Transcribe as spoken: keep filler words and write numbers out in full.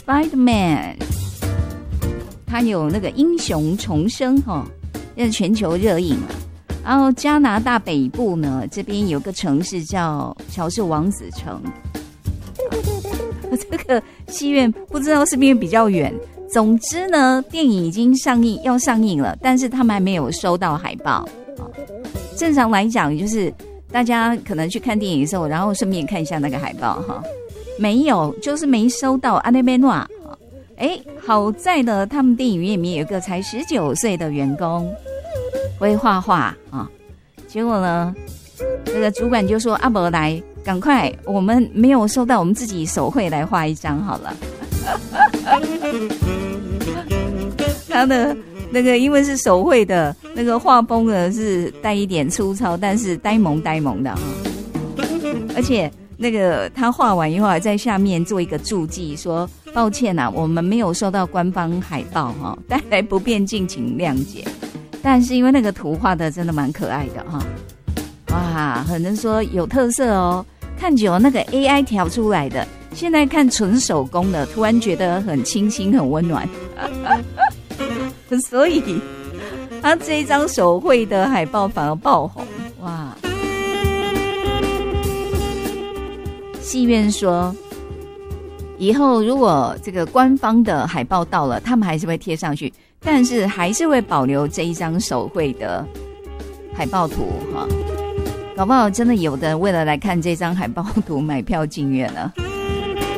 Spider-Man， 他有那个英雄重生哈，现在全球热映了。然后加拿大北部呢，这边有个城市叫乔治王子城，这个戏院不知道是不是比较远。总之呢，电影已经上映要上映了，但是他们还没有收到海报。正常来讲，就是大家可能去看电影的时候，然后顺便看一下那个海报哈。没有，就是没收到阿内贝诺。哎，好在呢，他们电影院里面有一个才十九岁的员工会画画啊。结果呢，这个主管就说：“阿伯来，赶快，我们没有收到，我们自己手绘来画一张好了。”他的那个因为是手绘的，那个画风呢是带一点粗糙，但是呆萌呆萌的啊。而且那个他画完以后，还在下面做一个注记，说：“抱歉啊，我们没有收到官方海报哈，带来不便，敬请谅解。”但是因为那个图画的真的蛮可爱的哈，哇，很多人说有特色哦。看久了那个 A I 调出来的，现在看纯手工的，突然觉得很清新、很温暖。所以他这一张手绘的海报反而爆红，哇！戏院说，以后如果这个官方的海报到了，他们还是会贴上去，但是还是会保留这一张手绘的海报图哈。搞不好真的有的人为了来看这张海报图买票进院了。